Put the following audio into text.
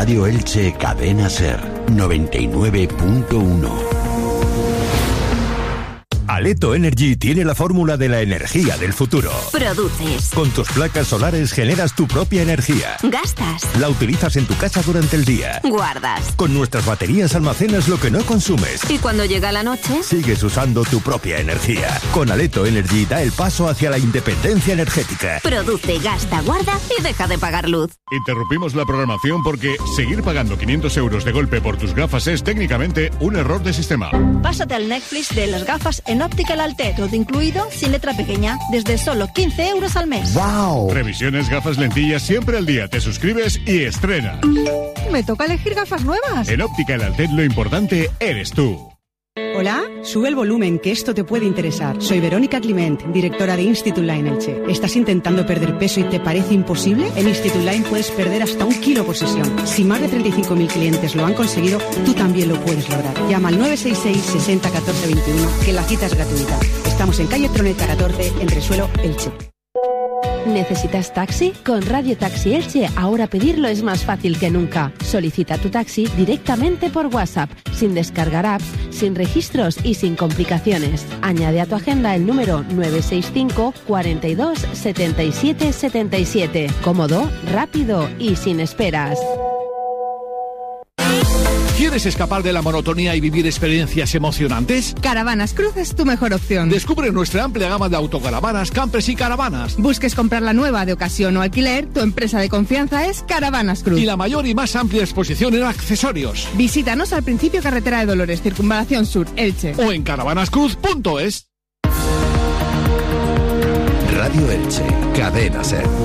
Radio Elche Cadena Ser 99.1. Aleto Energy tiene la fórmula de la energía del futuro. Produces. Con tus placas solares generas tu propia energía. Gastas. La utilizas en tu casa durante el día. Guardas. Con nuestras baterías almacenas lo que no consumes. Y cuando llega la noche, sigues usando tu propia energía. Con Aleto Energy da el paso hacia la independencia energética. Produce, gasta, guarda y deja de pagar luz. Interrumpimos la programación porque seguir pagando 500 euros de golpe por tus gafas es técnicamente un error de sistema. Pásate al Netflix de las gafas en Optical Alté, todo incluido, sin letra pequeña, desde solo 15 euros al mes. ¡Wow! Revisiones, gafas, lentillas, siempre al día. Te suscribes y estrenas. Me toca elegir gafas nuevas. En Optical Alté lo importante eres tú. Hola, sube el volumen, que esto te puede interesar. Soy Verónica Climent, directora de Institut Line Elche. ¿Estás intentando perder peso y te parece imposible? En Institut Line puedes perder hasta 1 kilo por sesión. Si más de 35.000 clientes lo han conseguido, tú también lo puedes lograr. Llama al 966 60 14 21, que la cita es gratuita. Estamos en calle Troneta 14, en Resuelo, Elche. ¿Necesitas taxi? Con Radio Taxi Elche ahora pedirlo es más fácil que nunca. Solicita tu taxi directamente por WhatsApp, sin descargar apps, sin registros y sin complicaciones. Añade a tu agenda el número 965 42 77 77. Cómodo, rápido y sin esperas. ¿Quieres escapar de la monotonía y vivir experiencias emocionantes? Caravanas Cruz es tu mejor opción. Descubre nuestra amplia gama de autocaravanas, campers y caravanas. Busques comprar la nueva de ocasión o alquiler, tu empresa de confianza es Caravanas Cruz. Y la mayor y más amplia exposición en accesorios. Visítanos al principio Carretera de Dolores, Circunvalación Sur, Elche. O en caravanascruz.es. Radio Elche Cadena Ser.